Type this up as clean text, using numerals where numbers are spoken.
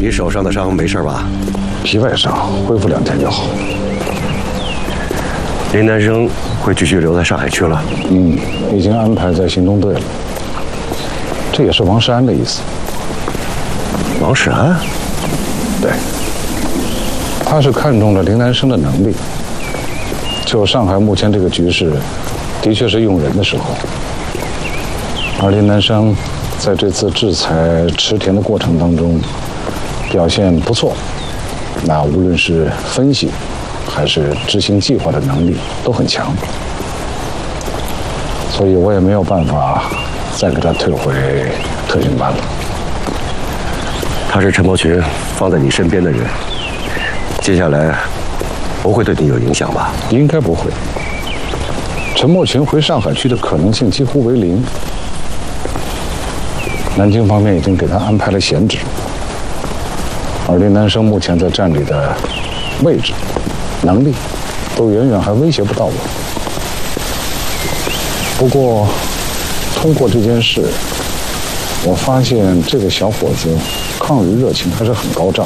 你手上的伤没事吧？ 皮外伤，恢复2天就好。 林南生会继续留在上海区了？ 已经安排在行动队了。这也是王世安的意思。 王世安？ 对，他是看中了林南生的能力。就上海目前这个局势，的确是用人的时候。而林南生在这次制裁池田的过程当中，表现不错。那无论是分析，还是执行计划的能力都很强。所以我也没有办法再给他退回特训班了。 他是陈柏群放在你身边的人，接下来不会对你有影响吧？ 应该不会。陈柏群回上海区的可能性几乎为0。南京方面已经给他安排了闲职，而林南生目前在站里的位置、能力，都远远还威胁不到我。不过，通过这件事，我发现这个小伙子抗日热情还是很高涨。